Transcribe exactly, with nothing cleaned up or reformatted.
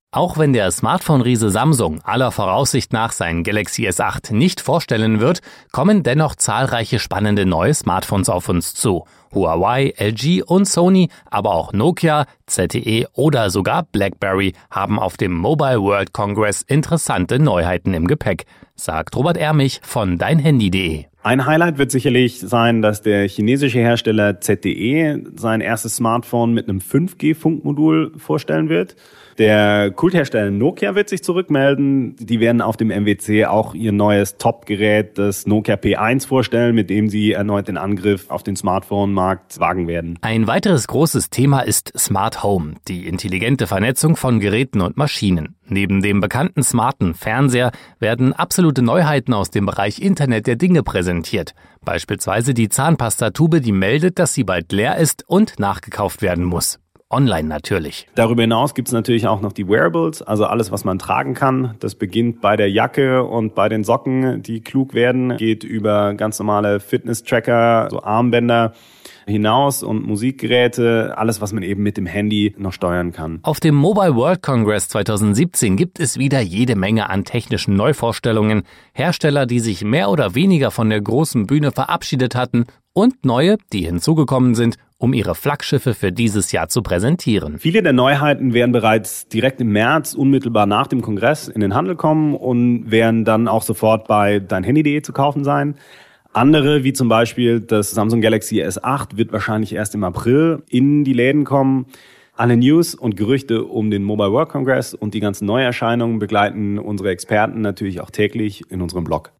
Auch wenn der Smartphone-Riese Samsung aller Voraussicht nach sein Galaxy S acht nicht vorstellen wird, kommen dennoch zahlreiche spannende neue Smartphones auf uns zu. Huawei, L G und Sony, aber auch Nokia, Z T E oder sogar BlackBerry haben auf dem Mobile World Congress interessante Neuheiten im Gepäck, sagt Robert Ermich von dein handy punkt de. Ein Highlight wird sicherlich sein, dass der chinesische Hersteller Z T E sein erstes Smartphone mit einem fünf G Funkmodul vorstellen wird. Der Kulthersteller Nokia wird sich zurückmelden. Die werden auf dem M W C auch ihr neues Top-Gerät, das Nokia P eins, vorstellen, mit dem sie erneut den Angriff auf den Smartphone-Markt wagen werden. Ein weiteres großes Thema ist Smart Home, die intelligente Vernetzung von Geräten und Maschinen. Neben dem bekannten smarten Fernseher werden absolute Neuheiten aus dem Bereich Internet der Dinge präsentiert. Beispielsweise die Zahnpastatube, die meldet, dass sie bald leer ist und nachgekauft werden muss. Online natürlich. Darüber hinaus gibt es natürlich auch noch die Wearables, also alles, was man tragen kann. Das beginnt bei der Jacke und bei den Socken, die klug werden, geht über ganz normale Fitness-Tracker, so Armbänder hinaus und Musikgeräte, alles, was man eben mit dem Handy noch steuern kann. Auf dem Mobile World Congress zwanzig siebzehn gibt es wieder jede Menge an technischen Neuvorstellungen, Hersteller, die sich mehr oder weniger von der großen Bühne verabschiedet hatten und neue, die hinzugekommen sind, um ihre Flaggschiffe für dieses Jahr zu präsentieren. Viele der Neuheiten werden bereits direkt im März, unmittelbar nach dem Kongress, in den Handel kommen und werden dann auch sofort bei dein handy punkt de zu kaufen sein. Andere, wie zum Beispiel das Samsung Galaxy S acht, wird wahrscheinlich erst im April in die Läden kommen. Alle News und Gerüchte um den Mobile World Congress und die ganzen Neuerscheinungen begleiten unsere Experten natürlich auch täglich in unserem Blog.